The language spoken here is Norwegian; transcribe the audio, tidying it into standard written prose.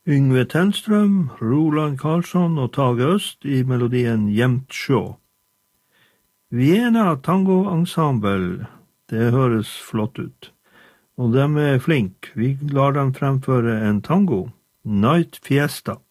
Yngve Tennstrøm, Roland Karlsson og Tage Øst i melodien Gjemt sjå. Vienna Tango Ensemble, det høres flott ut. Og de flink, vi lar dem fremføre en tango, Night Fiesta.